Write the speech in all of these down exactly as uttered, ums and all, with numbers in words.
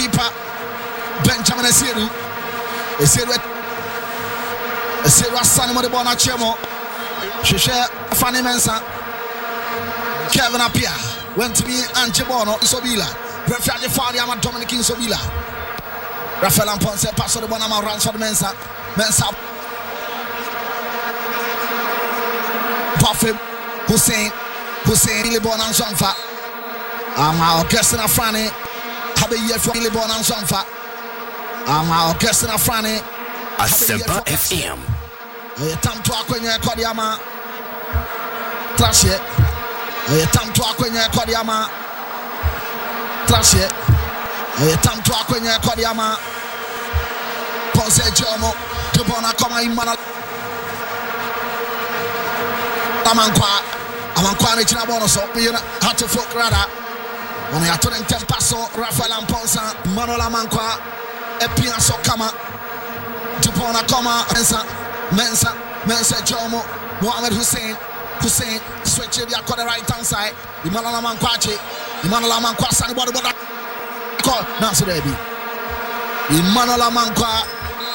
keeper Benjamin Esiedu. Esiedu Esiedu asane mo de ball na chemo. Sheshe Fanny Mensah. Kevin Appiah went to me and Chebono Isobila. Referee Fadi Ama Dominic Isobila. Rafael Ampon said pass the Bonama runs for the Mensah. Mensah Puffin Hussein Hussein Libon and Zonfa. Ama Okesina Frani Habe Yefo Libon and Zonfa. Ama Okesina Frani Asempa F M. Tam to akwenye kwa diama Trashe Tam to akwenye kwa diama Trashe Tam to akwenye kwa diama Ponce Jomo Tubona koma imana Amankwa Amankwa ni china bono so Miyuna hatu folk rada Wana ya tune ntempaso Rafael Amponsa Manola Amankwa Epina so kama Tubona koma Mensah Mensah Mensah Jomo Mohamed Hussein Hussein switch it to the right hand side. Imanola Mankwachi Imanola Mankwa sani body body call Nancy baby Imanola Mankwa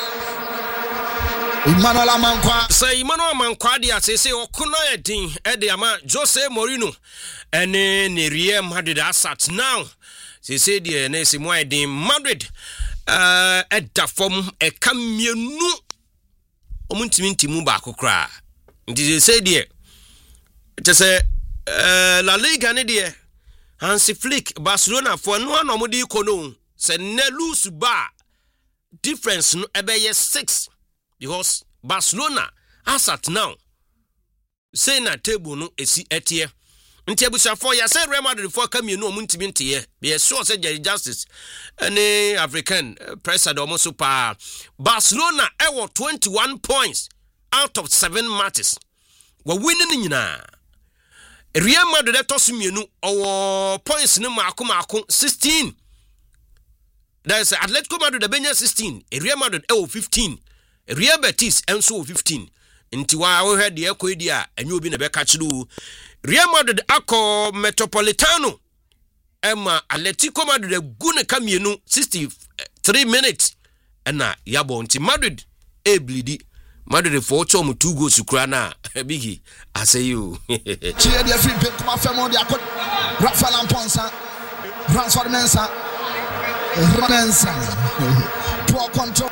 Imanola Mankwa say Imanola Mankwa dia say say okuno edin e de ama Jose Mourinho ene ne Real Madrid asat now say say de ne say mo edin Madrid uh edda form e kamienu omuntimi ntimu ba kokra nti say de it say uh, La Liga ne de Hansi Flick Barcelona for no no mudi kono say ne lose ba difference no ebe six because Barcelona as at now say na table no esi etie nti abusa for ya say Real Madrid for come no omuntimi ntie be sure say Jerry Justice any African uh, pressure do so pa Barcelona e wo twenty-one points out of seven matches we winning nyina Real Madrid toss mienu owo points no maako maako sixteen there's Atletico Madrid benya sixteen Real Madrid e wo fifteen Real Betis enso wo fifteen nti wa wo hwe de ekodi a enye obi na be ka chiru Real Madrid akọ Metropolitano ema Atletico Madrid gune kamienu sixty-three minutes ena yabo nti Madrid e bleedi Madrid for chom two goals kura na bigi ase you Chie dia free pin kuma femo dia ko Rafael Amponsa Ransford Mensah Mensah poor control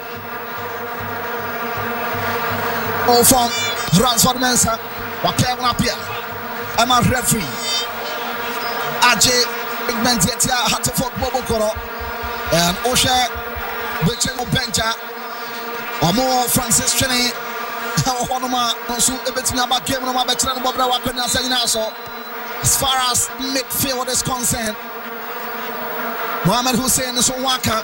oh from Ransford Mensah wa Kevin Appiah I'm a referee Ajay Menzetia had to fuck Bobo Koro and Osha Bichemo Benja Omo Francis Cheney Honoma Nosu Ebetina about game no Betra Bobra Wakena Sayinaso as far as midfield is concerned. Mohamed Hussein is on Waka.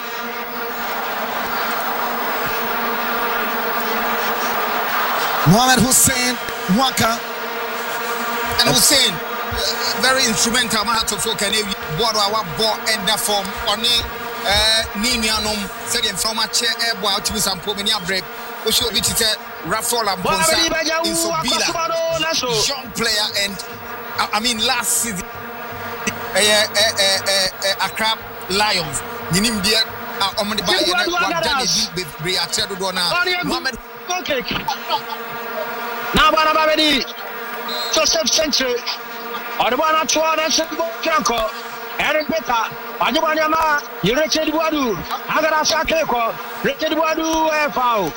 Mohamed Hussein Waka and Hussein uh, very instrumental man to folk and board our ball and the form on it uh Nimianum said in from a chair air boy to some pomenia break we should be to Rafael Amponsa in Sobila young player and I, I mean last season uh, uh, uh, uh, uh, Accra Lions Ninim dear uh, on the buy one done with Briachedo Dona Mohamed okay now bana babedi Joseph Century or the one at one and Franco Eric Beta Ajubanyama Richard Wadu Agara Sakeko Richard Wadu F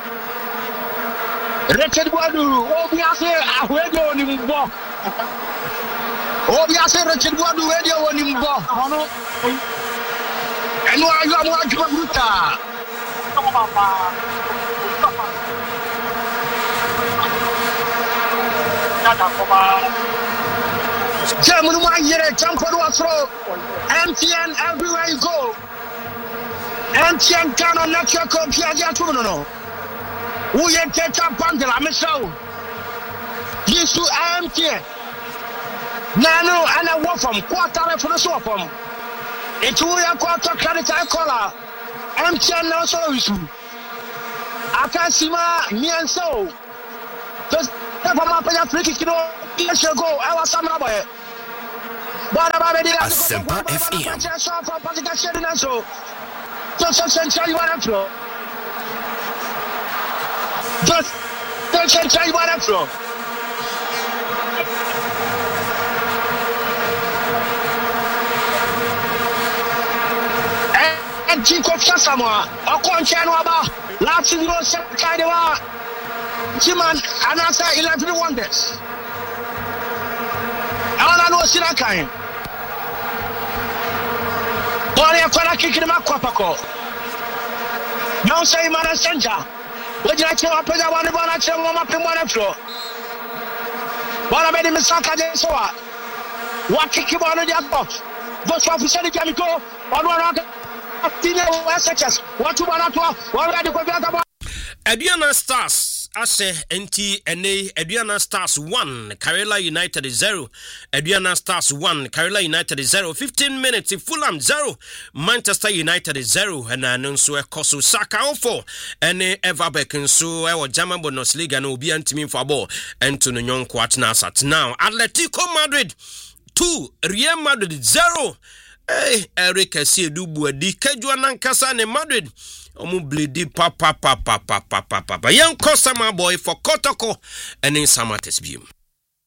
Richard Wadu Obiase Ahwedo Nimbo Obiase Richard Wadu Radio Nimbo and why you are Bruta German one year jump on throw M T N everywhere you go M T N can on network Piagia Tuno who you take up bundle I'm so used to M T N Nano and a walk from quarter for the swap from it's who you quarter credit color M T N also is I can't see my me and so just never my free kick, you know, years ago, I was some boy. Bora Babedi Asempa F M. Just central one throw. Just central one throw. And Chico Samoa, or Conchanoaba, last in your side of our Chiman, and answer eleven wonders. I know Sinakai. Boria Kona kicking him up, Quapaco. Don't say Mana Senja. Would you like to open the one of one action warm up in one floor? What made him a Saka de Soa? What kick him on the box? Those officers can go on one. What you want to already go. Aduana Stars ase enti ene Aduana Stars one Karela United zero Aduana Stars one Karela United zero fifteen minutes Fulham zero Manchester United zero and anunso ekoso Saka four ene Everbeck nso e wo German Bundesliga na obi antimi for ball ento no nyonko atna sat now Atletico Madrid two Real Madrid zero. Hey, Eric Asiedu Buadi Kejua Nankasa ne Madrid omu bledi pa pa pa pa pa pa pa pa. Young customer boy for Kotoko and in Samates Beam.